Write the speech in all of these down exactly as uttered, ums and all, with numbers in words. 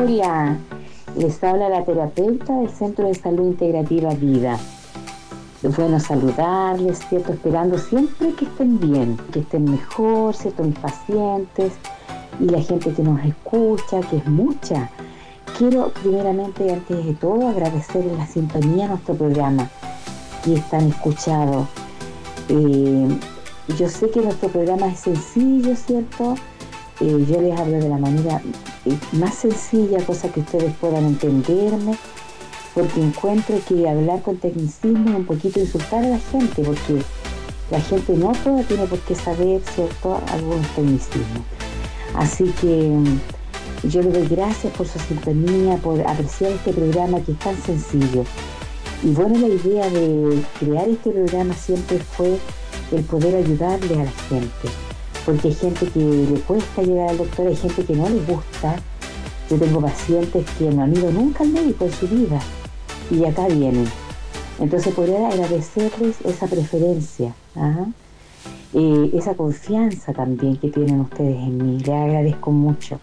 Hola, les habla la terapeuta del Centro de Salud Integrativa Vida. Bueno, saludarles, ¿cierto? Esperando siempre que estén bien, que estén mejor, ¿cierto? Mis pacientes y la gente que nos escucha, que es mucha. Quiero primeramente, antes de todo, agradecerles la sintonía a nuestro programa y están escuchados. Eh, yo sé que nuestro programa es sencillo, ¿cierto? Eh, yo les hablo de la manera eh, más sencilla, cosa que ustedes puedan entenderme, porque encuentro que hablar con tecnicismo es un poquito insultar a la gente, porque la gente no toda tiene por qué saber, ¿cierto?, algunos tecnicismos. Así que yo le doy gracias por su sintonía, por apreciar este programa que es tan sencillo. Y bueno, la idea de crear este programa siempre fue el poder ayudarle a la gente, porque hay gente que le cuesta llegar al doctor, hay gente que no le gusta. Yo tengo pacientes que no han ido nunca al médico en su vida y acá vienen. Entonces poder agradecerles esa preferencia, ¿ah? eh, esa confianza también que tienen ustedes en mí, les agradezco mucho.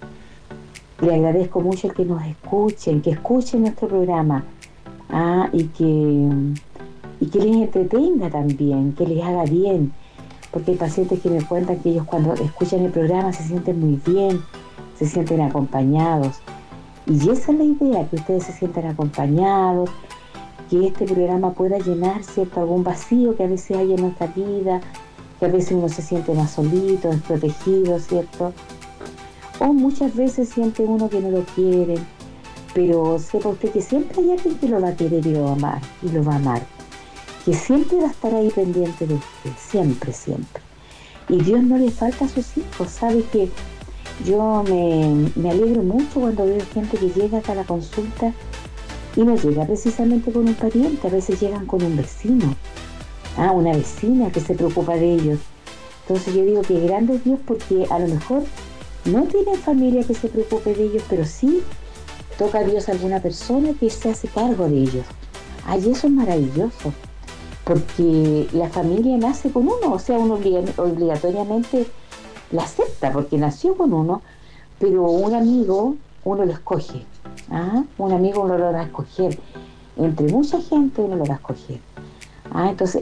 Le agradezco mucho el que nos escuchen, que escuchen nuestro programa, ¿ah? y, que, y que les entretenga también, que les haga bien. Porque hay pacientes que me cuentan que ellos cuando escuchan el programa se sienten muy bien, se sienten acompañados. Y esa es la idea, que ustedes se sientan acompañados, que este programa pueda llenar, ¿cierto?, algún vacío que a veces hay en nuestra vida, que a veces uno se siente más solito, desprotegido, ¿cierto? O muchas veces siente uno que no lo quiere, pero sepa usted que siempre hay alguien que lo va a querer y lo va a amar, y lo va a amar. Que siempre va a estar ahí pendiente de usted, siempre, siempre. Y Dios no le falta a sus hijos. Sabe que yo me, me alegro mucho cuando veo gente que llega acá a la consulta y no llega precisamente con un pariente, a veces llegan con un vecino, ah, una vecina que se preocupa de ellos. Entonces yo digo que grande es Dios, porque a lo mejor no tienen familia que se preocupe de ellos, pero sí toca a Dios a alguna persona que se hace cargo de ellos. Ay, eso es maravilloso. Porque la familia nace con uno, o sea, uno obligatoriamente la acepta porque nació con uno, pero un amigo uno lo escoge, ¿ah? Un amigo uno lo va a escoger, entre mucha gente uno lo va a escoger, ¿ah? Entonces